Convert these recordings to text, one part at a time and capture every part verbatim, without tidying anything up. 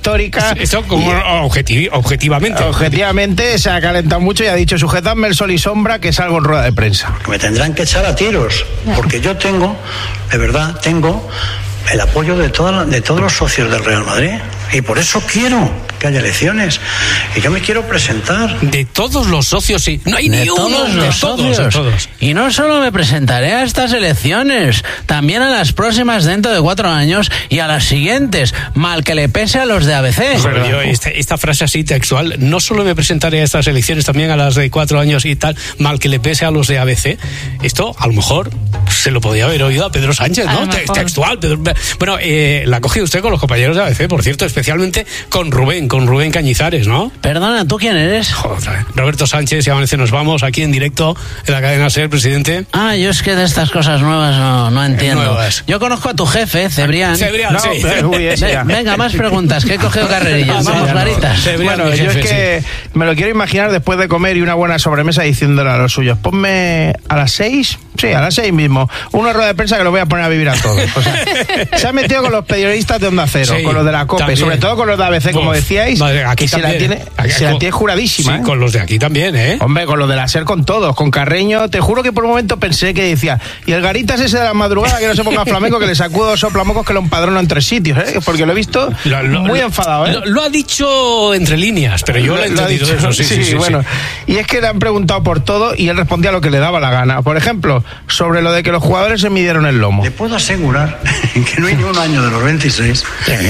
histórica. Esto como objetivi- objetivamente. Objetivamente se ha calentado mucho y ha dicho, sujetadme el sol y sombra, que salgo en rueda de prensa. Me tendrán que echar a tiros, porque yo tengo, de verdad, tengo el apoyo de, toda, de todos los socios del Real Madrid. Y por eso quiero que haya elecciones. Y yo me quiero presentar. De todos los socios, sí. No hay de ni uno. Todos los de socios. todos, de todos. Y no solo me presentaré a estas elecciones, también a las próximas dentro de cuatro años y a las siguientes, mal que le pese a los de A B C. Pero yo, esta, esta frase así textual, no solo me presentaré a estas elecciones, también a las de cuatro años y tal, mal que le pese a los de A B C. Esto, a lo mejor, se lo podía haber oído a Pedro Sánchez, ¿no? Te- textual. Pedro, bueno, eh, la ha cogido usted con los compañeros de A B C, por cierto, especialmente con Rubén, con Rubén Cañizares, ¿no? Perdona, ¿tú quién eres? Joder, Roberto Sánchez y Amanece Nos Vamos, aquí en directo en la cadena SER, presidente. Ah, yo es que de estas cosas nuevas no, no entiendo. Nuevas. Yo conozco a tu jefe, Cebrián. Cebrián, No, sí. pero, uy, ese ya. Ve- Venga, más preguntas, que he cogido carrerillas. Ah, Vamos, ya no. varitas. Cebrián, Bueno, mi yo jefe, es que me lo quiero imaginar después de comer y una buena sobremesa diciéndole a los suyos, ponme a las seis, sí, a las seis mismo, una rueda de prensa que lo voy a poner a vivir a todos. O sea, se ha metido con los periodistas de Onda Cero, Sí, con los de la COPE, también. sobre todo con los de A B C, como Uf, decíais, madre, aquí que se la también. tiene, Aquí- se la con- tiene juradísima. Sí, ¿eh? con los de aquí también, ¿eh? Hombre, con los de la SER, con todos, con Carreño, te juro que por un momento pensé que decía, y el Garitas ese de la madrugada que no se ponga flamenco, que le sacudo soplamocos que lo empadrono en tres sitios, ¿eh? Porque lo he visto Lo- lo- muy lo- enfadado, ¿eh? Lo, lo ha dicho entre líneas, pero yo lo he Lo ha entendido dicho, eso, sí, sí, sí, bueno. sí. Y es que le han preguntado por todo y él respondía lo que le daba la gana. Por ejemplo, sobre lo de que los jugadores se midieron el lomo. Le puedo asegurar que no hay ni un año de los veintiséis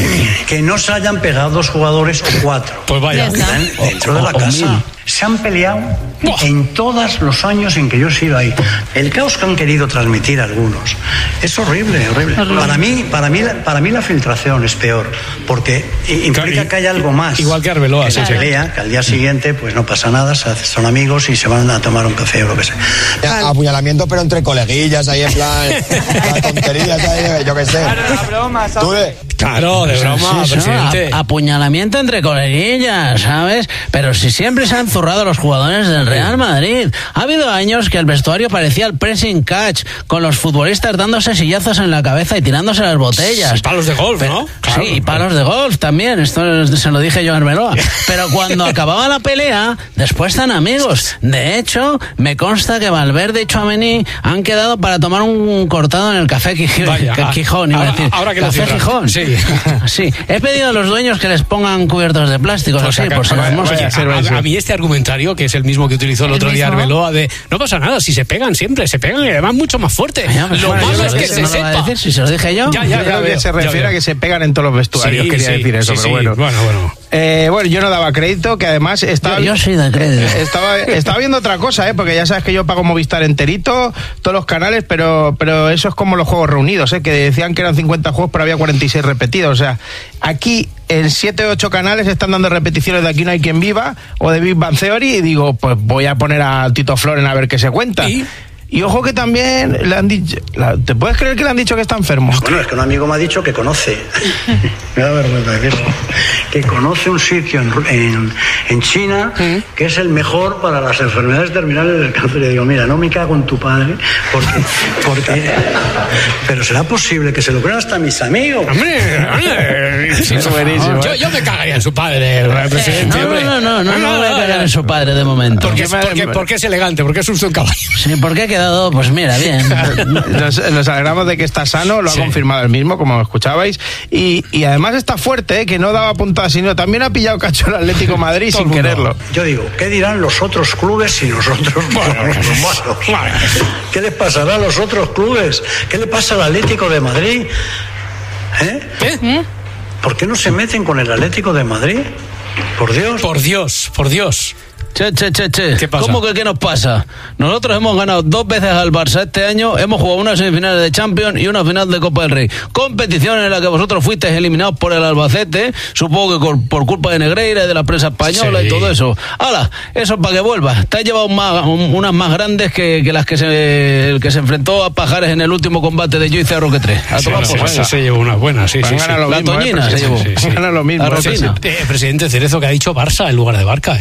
que no se hayan pegado dos jugadores o cuatro. Pues vaya. Que están dentro de la casa. Se han peleado Buah. en todos los años en que yo he sido ahí. El caos que han querido transmitir algunos es horrible, horrible. Para mí, para mí, para mí la filtración es peor, porque i- implica que hay algo más. Igual que Arbeloa, que sí, la sí. pelea, que al día siguiente pues no pasa nada, se hace- son amigos y se van a tomar un café o lo que sea. Ya, apuñalamiento, pero entre coleguillas, ahí en plan, las tonterías, ahí, yo qué sé. Tú de- Claro, de broma, Sí, sí, presidente. a- apuñalamiento entre coleguillas, ¿sabes? Pero si siempre se han zurrado los jugadores del Real Madrid. Ha habido años que el vestuario parecía el pressing catch, con los futbolistas dándose sillazos en la cabeza y tirándose las botellas. Y palos de golf, ¿no? Claro. Sí, y palos de golf también, esto se lo dije yo a Arbeloa. Pero cuando acababa la pelea, después están amigos. De hecho, me consta que Valverde y Tchouaméni han quedado para tomar un cortado en el Café Quij- Vaya, que- ah, Gijón, iba a ahora- decir. ahora que lo Café cierras. Gijón. Sí. Sí, he pedido a los dueños que les pongan cubiertos de plástico, Pues así, acá- por si las oye, moscas. a, a- a mí este argumentario, que es el mismo que utilizó el, ¿El otro día mismo? Arbeloa, de no pasa nada, si se pegan siempre, se pegan y además mucho más fuerte. Ya, pues, Lo bueno, malo yo es lo que dije, se no lo va a sepa. decir, si se lo dije yo. Ya, Yo ya, creo ya que veo, se ya refiere veo. a que se pegan en todos los vestuarios, Sí, quería sí, decir eso, sí, pero sí. bueno. Bueno, bueno. Eh, bueno, yo no daba crédito, que además estaba... Yo, yo soy de crédito. Estaba, estaba viendo otra cosa, ¿eh? Porque ya sabes que yo pago Movistar enterito, todos los canales, pero, pero eso es como los juegos reunidos, ¿eh? Que decían que eran cincuenta juegos, pero había cuarenta y seis repetidos. O sea, aquí en siete o ocho canales están dando repeticiones de Aquí no hay quien viva o de Big Bang Theory y digo, pues voy a poner a Tito Floren a ver qué se cuenta. ¿Y? Y ojo que también le han dicho... la- ¿Te puedes creer que le han dicho que está enfermo? Bueno, es que un amigo me ha dicho que conoce, me da vergüenza decirlo, que conoce un sitio en, en, en China que es el mejor para las enfermedades terminales del cáncer. Y digo, mira, no me cago en tu padre, porque, porque pero será posible que se lo crean hasta mis amigos. Hombre, hombre, sí, Es buenísimo, Yo, ¿eh? yo me cagaría en su padre, el presidente. No, hombre. no, no, no, no, no voy a cagar en su padre de momento. Porque, Porque me- porque, porque es elegante, porque es justo un caballo. Sí, ¿por qué ha quedado? Pues mira, bien. Nos, nos alegramos de que está sano, lo ha Sí. confirmado él mismo, como escuchabais, y, y además está fuerte, ¿eh? Que no daba puntadas, sino también ha pillado cacho el Atlético de Madrid Todo sin el mundo. quererlo. Yo digo, ¿qué dirán los otros clubes si nosotros Bueno, somos los malos? bueno. ¿Qué les pasará a los otros clubes? ¿Qué le pasa al Atlético de Madrid? ¿Eh? ¿Eh? ¿Por qué no se meten con el Atlético de Madrid? Por Dios. Por Dios, por Dios. Che, che, che, che. ¿Qué pasa? ¿Cómo que qué nos pasa? Nosotros hemos ganado dos veces al Barça este año, hemos jugado una semifinal de Champions y una final de Copa del Rey. Competición en la que vosotros fuisteis eliminados por el Albacete, supongo que por, por culpa de Negreira y de la prensa española Sí. y todo eso. ¡Hala! Eso para que vuelvas. Te has llevado más, un- unas más grandes que, que las que se, el que se enfrentó a Pajares en el último combate de yo y Cerro que tres. A Sí, tomar sí, por sí, saco. se llevó una buena, sí, sí, Van a sí. ganar lo La mismo, ¿eh? Toñina Pero se sí, llevó. sí, sí. Van a ganar lo mismo. La ¿eh? Rosina. Eh, presidente Cerezo, que ha dicho Barça en lugar de Barca, ¿eh?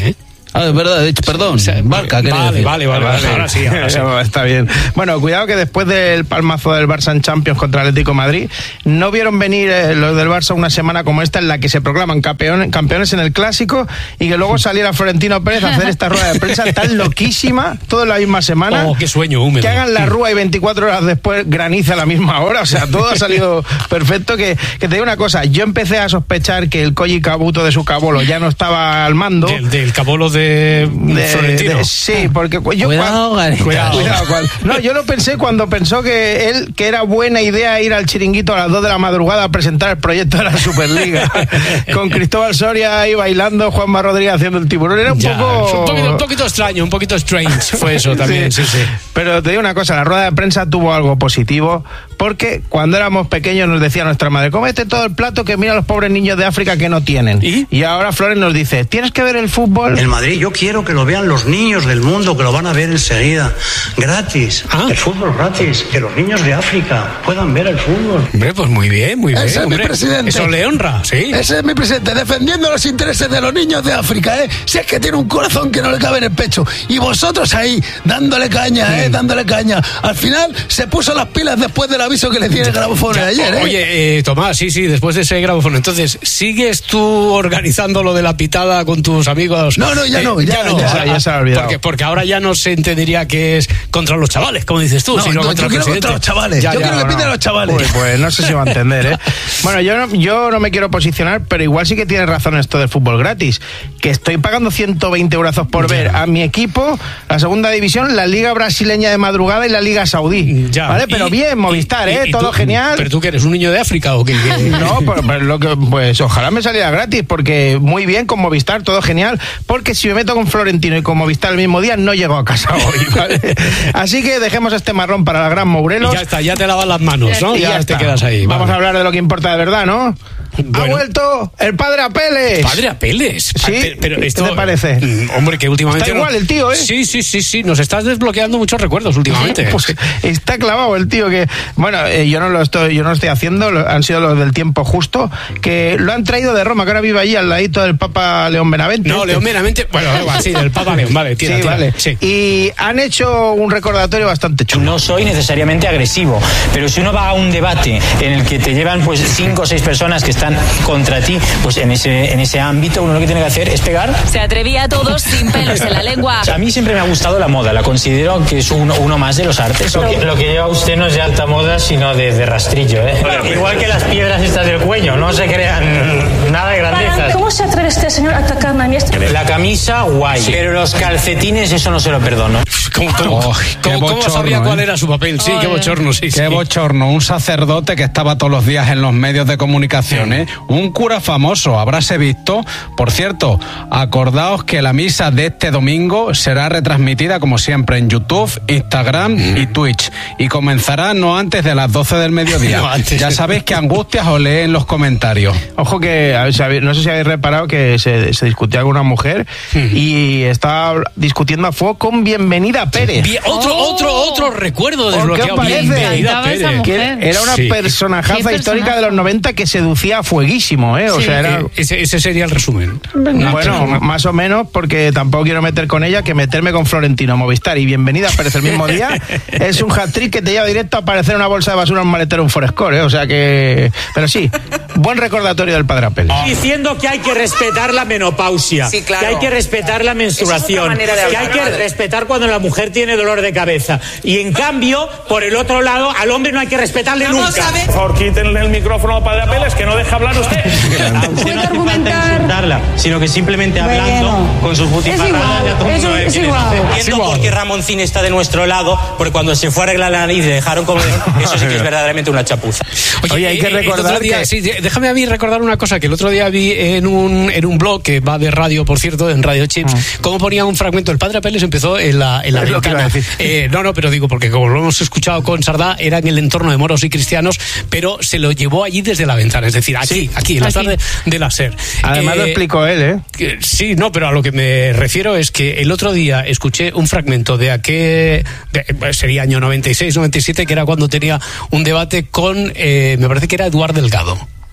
Ah, es verdad, he dicho, perdón. Barca, vale, vale, vale, vale, vale, ahora sí, ahora sí. Está bien. Bueno, cuidado que después del palmazo del Barça en Champions contra el Atlético de Madrid, no vieron venir eh, los del Barça una semana como esta en la que se proclaman campeón, campeones en el Clásico y que luego saliera Florentino Pérez a hacer esta rueda de prensa tan loquísima, toda la misma semana. Oh, qué sueño húmedo. Que hagan la rúa y veinticuatro horas después graniza a la misma hora. O sea, todo ha salido perfecto. Que, que te digo una cosa, yo empecé a sospechar que el Koji Kabuto de su cabolo ya no estaba al mando. Del, del cabolo de De, de Florentino. De, sí, porque yo cuidado, cuando, cuidado. cuidado cuando, no, yo lo pensé cuando pensó que él que era buena idea ir al Chiringuito a las dos de la madrugada a presentar el proyecto de la Superliga con Cristóbal Soria ahí bailando, Juanma Rodríguez haciendo el tiburón. Era un ya, poco un poquito un poquito extraño, un poquito strange fue eso también, sí, sí, sí. Pero te digo una cosa, la rueda de prensa tuvo algo positivo porque cuando éramos pequeños nos decía nuestra madre, cómete todo el plato que mira a los pobres niños de África que no tienen. ¿Y? Y ahora Flores nos dice, tienes que ver el fútbol. El Madrid, yo quiero que lo vean los niños del mundo, que lo van a ver enseguida, gratis. ¿Ah? El fútbol gratis, que los niños de África puedan ver el fútbol. Hombre, pues muy bien, muy bien. Ese hombre. es mi presidente. Eso le honra, sí. Ese es mi presidente, defendiendo los intereses de los niños de África, ¿eh? Si es que tiene un corazón que no le cabe en el pecho. Y vosotros ahí, dándole caña, ¿eh? Mm. Dándole caña. Al final, se puso las pilas después del aviso que le dio el grabófono de ayer, ¿eh? Oye, eh, Tomás, sí, sí, después de ese grabófono. Entonces, ¿sigues tú organizando lo de la pitada con tus amigos? No, no, ya eh, no, ya, ya no. Ya, ya, ya se ha olvidado. Porque, porque ahora ya no se entendería que es contra los chavales, como dices tú, no, sino no, contra yo el quiero presidente. contra los chavales. Ya, yo ya, quiero no, que piten no. a los chavales. Pues, pues no sé si va a entender, ¿eh? Bueno, yo no, yo no me quiero posicionar, pero igual sí que tiene razón esto del fútbol gratis. Que estoy pagando ciento veinte euros por ya. ver a mi equipo, la segunda división, la Liga Brasileña de madrugada y la Liga Saudí. Ya. ¿Vale? Pero y, bien, Movistar, y, ¿eh? Y, Todo tú, genial. ¿Pero tú que eres un niño de África o qué? No, pues, pues, lo que, pues ojalá me saliera gratis, porque muy bien con Movistar, todo genial. Porque si me meto con Florentino y con Movistar el mismo día, no llego a casa hoy, ¿vale? Así que dejemos este marrón para la gran Mourelos. Y ya está, ya te lavas las manos, ¿no? Y ya, ya te está. quedas ahí. Vamos vale. a hablar de lo que importa de verdad, ¿no? Bueno. Ha vuelto el padre Apeles. ¿Padre Apeles? Sí, pero, pero esto, ¿qué te parece? Mm, hombre, que últimamente... Está igual el tío, ¿eh? Sí, sí, sí, sí, nos estás desbloqueando muchos recuerdos últimamente. Pues sí. Está clavado el tío que... Bueno, eh, yo no lo estoy yo no lo estoy haciendo, lo, han sido los del tiempo justo, que lo han traído de Roma, que ahora vive allí al ladito del Papa León Benavente. No, León Benavente, bueno, igual, sí, del Papa León, vale, tira, sí, tira, vale. Sí. Y han hecho un recordatorio bastante chulo. No soy necesariamente agresivo, pero si uno va a un debate en el que te llevan pues cinco o seis personas que están contra ti, pues en ese, en ese ámbito uno lo que tiene que hacer es pegar. Se atrevía a todos sin pelos en la lengua. A mí siempre me ha gustado la moda, la considero que es uno, uno más de los artes. Lo que, lo que lleva usted no es de alta moda, sino de, de rastrillo, ¿eh? Igual que las piedras estas del cuello, no se crean nada de grandezas. ¿Cómo se atreve este señor a atacarme a mí? La camisa, guay, sí. Pero los calcetines, eso no se lo perdono. ¿Cómo, cómo, oh, ¿cómo, bochorno, ¿cómo sabía ¿eh? cuál era su papel? Sí, oh, qué bochorno, sí. Qué sí. bochorno, un sacerdote que estaba todos los días en los medios de comunicación, ¿eh? Un cura famoso, habráse visto. Por cierto, acordaos que la misa de este domingo será retransmitida como siempre en YouTube, Instagram mm. y Twitch. Y comenzará no antes de las doce del mediodía. No, ya sabéis que Angustias os lee en los comentarios. Ojo que, a ver, no sé si habéis reparado que se, se discutía con una mujer mm. y estaba discutiendo a fuego con Bienvenida Pérez. Bien, otro, oh. otro, otro recuerdo desbloqueado. ¿Qué os Bienvenida Pérez. Que era una sí. personajaza histórica de los noventa que seducía a fueguísimo, ¿eh? O sí. sea, era... ese, ese sería el resumen. No, bueno, no. más o menos, porque tampoco quiero meter con ella, que meterme con Florentino Movistar y Bienvenida Pérez el mismo día es un hat-trick que te lleva directo a aparecer una bolsa de basura en un maletero un Forescore, ¿eh? O sea que... Pero sí, buen recordatorio del padre Apeles. Diciendo que hay que respetar la menopausia, sí, claro. que hay que respetar la menstruación, es que hay que respetar cuando la mujer tiene dolor de cabeza. Y en cambio, por el otro lado, al hombre no hay que respetarle Vamos nunca. Por favor, quítenle el micrófono al padre Apeles, que no deja hablar usted. Usted no hace falta insultarla, sino que simplemente hablando bueno. con sus butifarradas ya todo el mundo ve quién es. Entiendo por qué Ramoncín está de nuestro lado, porque cuando se fue a arreglar la nariz le dejaron como... Eso sí que es verdaderamente una chapuza. Oye, Oye hay que recordar día, que... Sí, déjame a mí recordar una cosa que el otro día vi en un, en un blog que va de radio, por cierto, en Radio Chips, ah. cómo ponía un fragmento. El padre Apeles empezó en la, en la ventana. Eh, no, no, pero digo, porque como lo hemos escuchado con Sardá, era en el entorno de moros y cristianos, pero se lo llevó allí desde la ventana, es decir, aquí, sí, aquí, en la tarde de la SER. Además eh, lo explicó él, ¿eh? Que, sí, no, pero a lo que me refiero es que el otro día escuché un fragmento de aquel, de, sería año noventa y seis, noventa y siete, que era cuando tenía un debate con, eh, me parece que era Eduard Delgado.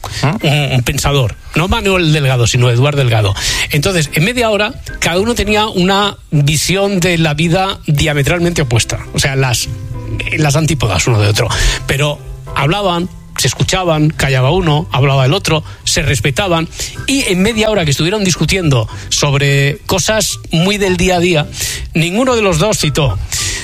¿Ah? un, un pensador, no Manuel Delgado, sino Eduardo Delgado. Entonces, en media hora, cada uno tenía una visión de la vida diametralmente opuesta, o sea, las, las antípodas uno de otro, pero hablaban, se escuchaban, callaba uno, hablaba el otro, se respetaban, y en media hora que estuvieron discutiendo sobre cosas muy del día a día, ninguno de los dos citó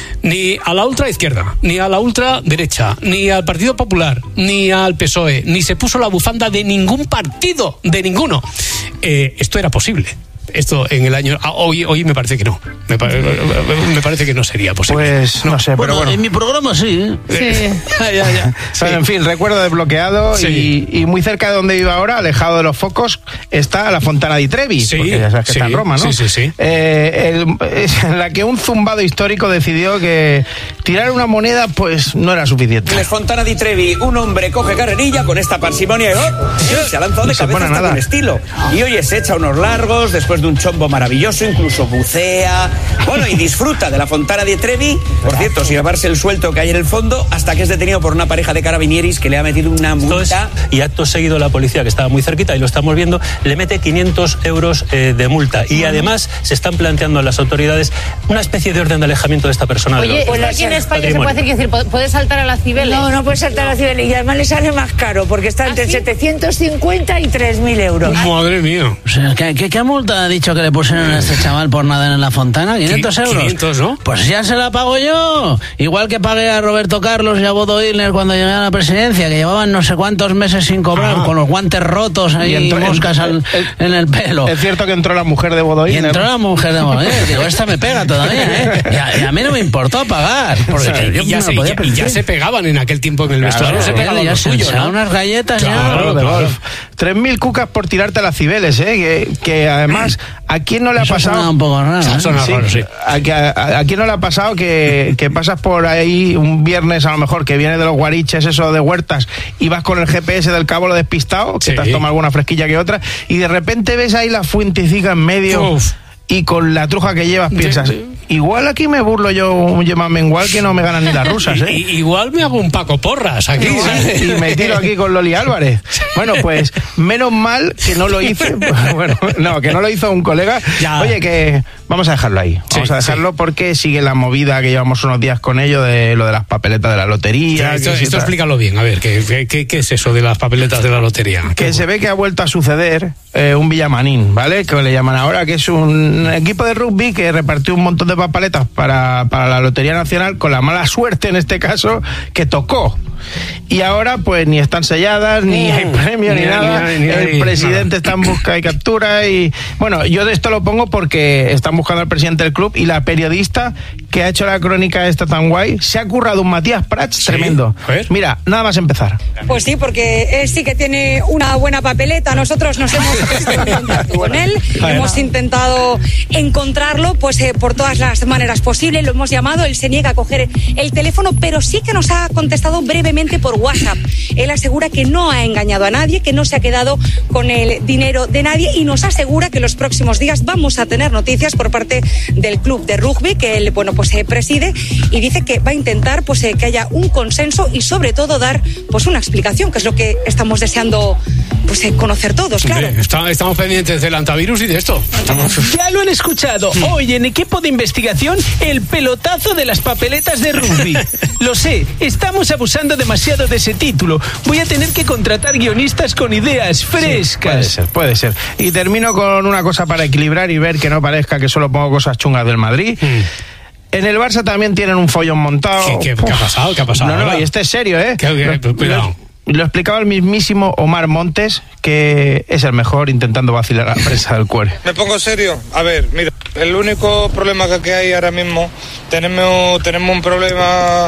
ni a la ultraizquierda, ni a la ultraderecha, ni al Partido Popular, ni al P S O E, ni se puso la bufanda de ningún partido, de ninguno. Eh, esto era posible. Esto en el año... Ah, hoy, hoy me parece que no. Me, pa, me parece que no sería posible. Pues no, no sé, bueno, pero bueno. En mi programa sí, ¿eh? Sí. ya, ya. Sí. Pero en fin, recuerdo desbloqueado sí. y, y muy cerca de donde vivo ahora, alejado de los focos, está la Fontana di Trevi, sí, porque ya sabes que sí, está en Roma, ¿no? Sí, sí, sí. Eh, el, en la que un zumbado histórico decidió que tirar una moneda pues no era suficiente. En Fontana di Trevi, un hombre coge carrerilla con esta parsimonia y ¡oh! se ha lanzado de cabeza hasta con estilo. Y oye, se echa unos largos después de un chombo maravilloso, incluso bucea, bueno, y disfruta de la Fontana di Trevi, por cierto, sin llevarse el suelto que hay en el fondo, hasta que es detenido por una pareja de carabinieris que le ha metido una multa. Y acto seguido la policía, que estaba muy cerquita y lo estamos viendo, le mete quinientos euros eh, de multa. Y además se están planteando a las autoridades una especie de orden de alejamiento de esta persona. Oye, de pues aquí en España se puede hacer, que decir, puede saltar a la Cibeles. No, no puede saltar a la Cibeles, y además le sale más caro, porque está entre ¿Ah, sí? setecientos cincuenta y tres mil euros. Madre mía. O sea, ¿qué, qué, qué multa ha dicho que le pusieron a este chaval por nadar en la Fontana? ¿quinientos euros? quinientos, ¿no? Pues ya se la pago yo. Igual que pagué a Roberto Carlos y a Bodo Illner cuando llegué a la presidencia, que llevaban no sé cuántos meses sin cobrar, ah. con los guantes rotos ahí, y entró, moscas al, el, en el pelo. Es cierto que entró la mujer de Bodo Illner. Y entró la mujer de Bodo Illner. Digo, esta me pega todavía, ¿eh? Y a, y a mí no me importó pagar. Porque o sea, yo y, ya se, ya, y ya se pegaban en aquel tiempo en el claro, vestuario. Se pegaban ya los se suyos, ¿no? unas galletas claro, ya. Claro, de golf. Tres mil cucas por tirarte a las Cibeles, ¿eh? Que, que además, ¿a quién no le ha Eso pasado? un poco raro, ¿eh? Sí, raro, sí. ¿A, a, ¿A quién no le ha pasado que, que pasas por ahí un viernes, a lo mejor, que viene de los guariches, eso de Huertas, y vas con el G P S del cabo lo despistado, que sí. te has tomado alguna fresquilla que otra, y de repente ves ahí la fuentecica en medio... Uf. Y con la truja que llevas piensas, sí, sí. igual aquí me burlo yo un Yema Mengual que no me ganan ni las rusas, ¿eh? I, igual me hago un Paco Porras aquí. Sí, y me tiro aquí con Loli Álvarez. Bueno, pues menos mal que no lo hice. Bueno, no, que no lo hizo un colega. Ya. Oye, que vamos a dejarlo ahí. Vamos sí, a dejarlo sí. porque sigue la movida que llevamos unos días con ello de lo de las papeletas de la lotería. Sí, esto esto explícalo bien, a ver, ¿qué, qué, ¿qué es eso de las papeletas de la lotería? Que se ve que ha vuelto a suceder eh, un Villamanín, ¿vale? Que le llaman ahora, que es un equipo de rugby que repartió un montón de papeletas para, para la Lotería Nacional, con la mala suerte en este caso que tocó. Y ahora pues ni están selladas, ni hay premio, ni, ni nada. Ni, ni, ni, el presidente nada. Está en busca y captura. Y bueno, yo de esto lo pongo porque están buscando al presidente del club, y la periodista que ha hecho la crónica esta tan guay se ha currado un Matías Prats ¿sí? tremendo. Mira, nada más empezar. Pues sí, porque él sí que tiene una buena papeleta. Nosotros nos hemos puesto en contacto con él, hemos intentado encontrarlo pues eh, por todas las maneras posibles, lo hemos llamado, él se niega a coger el teléfono, pero sí que nos ha contestado brevemente por WhatsApp. Él asegura que no ha engañado a nadie, que no se ha quedado con el dinero de nadie, y nos asegura que los próximos días vamos a tener noticias por parte del club de rugby que él, bueno, pues eh, preside, y dice que va a intentar pues eh, que haya un consenso y sobre todo dar pues una explicación, que es lo que estamos deseando pues eh, conocer todos, claro. Hombre, está, estamos pendientes del antivirus y de esto. Estamos... Ya lo han escuchado. Hoy en Equipo de Investigación, el pelotazo de las papeletas de rugby. Lo sé, estamos abusando demasiado de ese título. Voy a tener que contratar guionistas con ideas frescas. Sí, puede ser, puede ser. Y termino con una cosa para equilibrar y ver que no parezca que solo pongo cosas chungas del Madrid. Mm. En el Barça también tienen un follón montado. ¿Qué, qué, ¿qué ha pasado? ¿Qué ha pasado? No, no, y este es serio, ¿eh? ¿Qué, qué, lo, cuidado. Lo, lo explicaba el mismísimo Omar Montes, que es el mejor intentando vacilar a la prensa del cuore. ¿Me pongo serio? A ver, mira, el único problema que hay ahora mismo, tenemos, tenemos un problema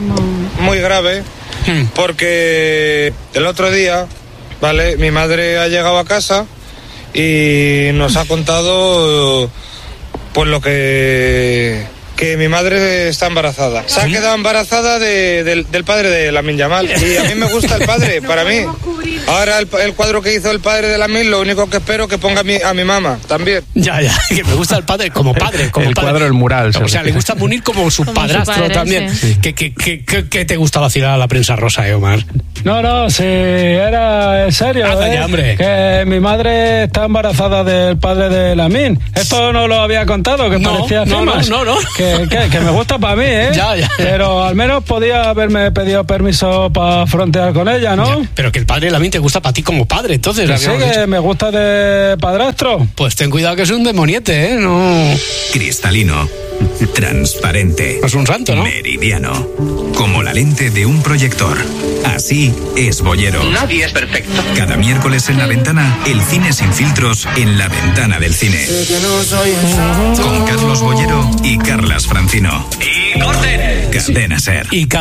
muy grave, hmm. porque el otro día, ¿vale? Mi madre ha llegado a casa y nos ha contado pues lo que que mi madre está embarazada. Se ha quedado embarazada de, de, del padre de Lamine Yamal. Y a mí me gusta el padre, para mí. Ahora el, el cuadro que hizo el padre de Lamine, lo único que espero que ponga a mi, a mi mamá también. Ya, ya, que me gusta el padre como padre. Como el padre. cuadro, el mural. O sea, le gusta Munir como su como padrastro su padre, también. Sí. ¿Qué, qué, qué, qué, qué te gusta vacilar a la prensa rosa, eh, Omar? No, no, sí, era en serio. Ah, ¿eh? ya, hombre. Que mi madre está embarazada del padre de Lamine. Esto no lo había contado, que no, parecía no, firmas. no, no, no. Que, que, que me gusta para mí, ¿eh? Ya, ya. Pero al menos podía haberme pedido permiso para frontear con ella, ¿no? Ya, pero que el padre de Lamine te gusta para ti como padre, entonces. Que sí, que dicho. Me gusta de padrastro. Pues ten cuidado que es un demoniete, ¿eh? No. Cristalino. Transparente. Es un santo, ¿no? Meridiano. Como la lente de un proyector. Así es Bollero. Nadie es perfecto. Cada miércoles en La Ventana, el cine sin filtros en la ventana del cine. Con Carlos Bollero y Carlas Francino. ¡Y corten! Cadena Ser. Y